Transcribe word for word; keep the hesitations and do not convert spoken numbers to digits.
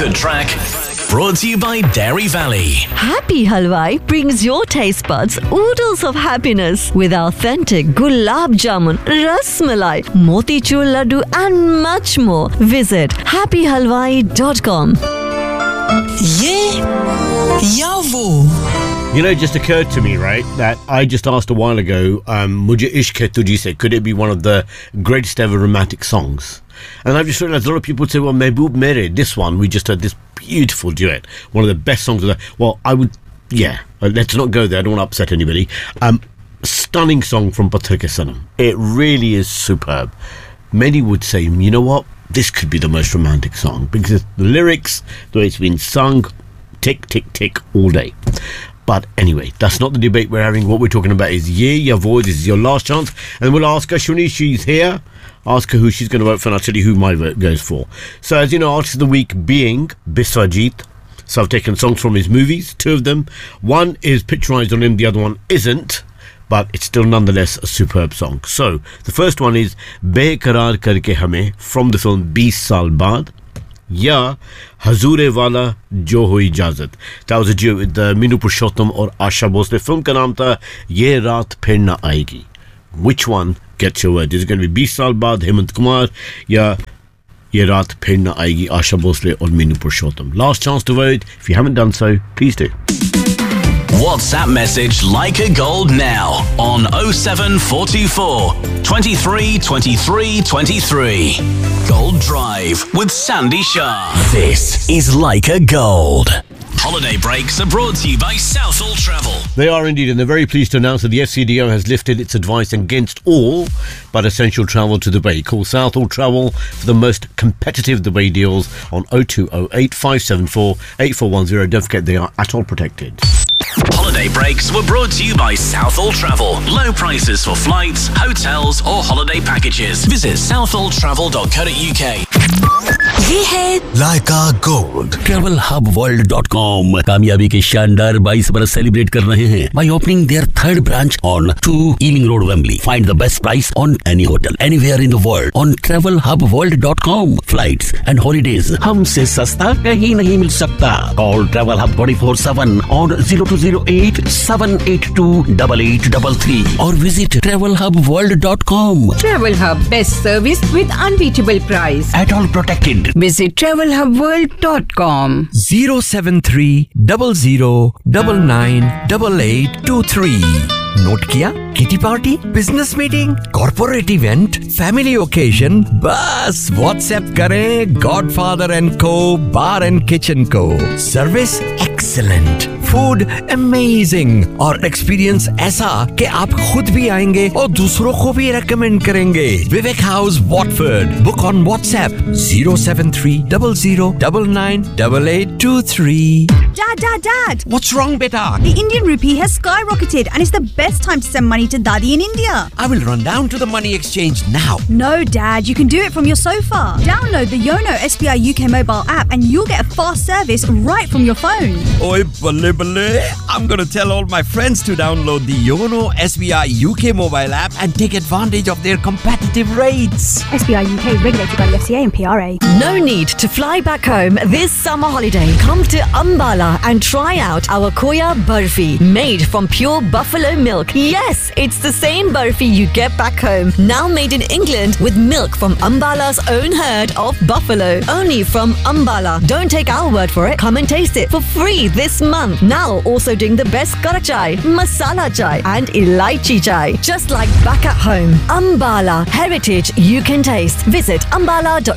Good track. Brought to you by Dairy Valley. Happy Halwai brings your taste buds oodles of happiness with authentic gulab jamun, ras malai, motichur laddu and much more. Visit happy halwai dot com. Ye ya wo. You know, it just occurred to me, right, that I just asked a while ago, um, Mujhe Ishq Hai Tujhe Se, could it be one of the greatest ever romantic songs? And I've just realized a lot of people say, well, Mehboob Mere, this one, we just heard this beautiful duet, one of the best songs of the... Well, I would... Yeah, let's not go there, I don't want to upset anybody. Um, stunning song from Patthar Ke Sanam. It really is superb. Many would say, you know what, this could be the most romantic song, because the lyrics, the way it's been sung, tick, tick, tick, all day. But anyway, that's not the debate we're having. What we're talking about is Ye Ya Wo. This is your last chance. And we'll ask her, Shuni, she's here. Ask her who she's going to vote for, and I'll tell you who my vote goes for. So, as you know, Artist of the Week being Biswajit. So I've taken songs from his movies, two of them. One is picturized on him, the other one isn't. But it's still nonetheless a superb song. So, the first one is Beqarar Karke Hame from the film twenty Saal Baad. या हजूरे वाला जो हो इजाजत. That was a duet with uh, Minu Purushottam और Asha Bhosle. Film का नाम था ये रात फिर ना आएगी. Which one gets your word? Is it going to be twenty साल बाद हेमंत कुमार या ये रात फिर ना आएगी आशा भोसले और Minu Purushottam? Last chance to vote. If you haven't done so, please do. WhatsApp message Like a Gold now on oh seven four two four, twenty-three, twenty-three, twenty-three. Gold Drive with Sandy Shah. This is Like a Gold. Holiday breaks are brought to you by Southall Travel. They are indeed, and they're very pleased to announce that the F C D O has lifted its advice against all but essential travel to Dubai. Call Southall Travel for the most competitive Dubai deals on oh two oh eight, five seven four, eight four one zero. Don't forget, they are ATOL protected. Holiday breaks were brought to you by Southall Travel. Low prices for flights, hotels or holiday packages. Visit southall travel dot co dot uk. ये है Like a Gold. travel hub world dot com कामयाबी के शानदार बाईस बरस celebrate कर रहे हैं by opening their third branch on two Ealing Road, Wembley. Find the best price on any hotel anywhere in the world on travel hub world dot com. Flights and holidays हमसे सस्ता कहीं नहीं मिल सकता. Call Travel Hub twenty-four seven on zero two zero eight, seven eight two, eight eight three three or visit travel hub world dot com. Travel Hub, best service with unbeatable price. At all protected. Visit travel hub world dot com. zero seven three zero zero nine nine eight eight two three. Note किया? Kitty party, business meeting, corporate event, family occasion, बस WhatsApp करें godfather and को बार and kitchen को. Service excellent, food amazing और experience ऐसा कि आप खुद भी आएंगे और दूसरों को भी रेकमेंड करेंगे. विवेक house Watford. Book on WhatsApp zero seven three zero zero nine nine eight eight two three. Dad, Dad, Dad. What's wrong, beta? The Indian rupee has skyrocketed and it's the best time to send money to Dadi in India. I will run down to the money exchange now. No, Dad, you can do it from your sofa. Download the Yono S B I U K mobile app and you'll get a fast service right from your phone. Oi, balle balle. I'm going to tell all my friends to download the Yono S B I U K mobile app and take advantage of their competitive rates. S B I U K regulated by the F C A and P R A. No need to fly back home this summer holiday. Come to Ambala and try out our Khoya Barfi, made from pure buffalo milk. Yes, it's the same barfi you get back home. Now made in England with milk from Ambala's own herd of buffalo. Only from Ambala. Don't take our word for it. Come and taste it for free this month. Now also doing the best kara chai, masala chai and elaichi chai. Just like back at home. Ambala. Heritage you can taste. Visit ambala dot